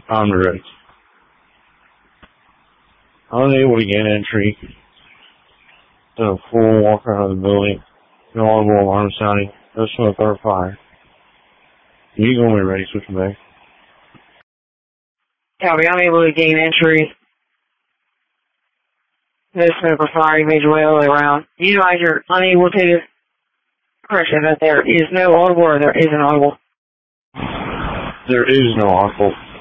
I'm ready. Unable to gain entry. Did a full walk around the building. No audible alarm sounding. No smoke or fire. You going to be ready, switching back. Copy, I'm able to gain entry. No smoke or fire. You made your way all the way around. You know, you're unable to. Correction, that there is no audible or there is an audible. There is no audible.